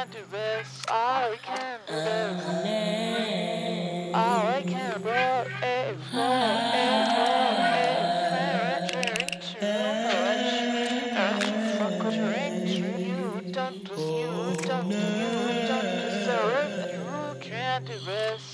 can't do this. I can't do this. I can't roll a floor, drink too much. And you fuck drink too. You don't deserve. You can't do this.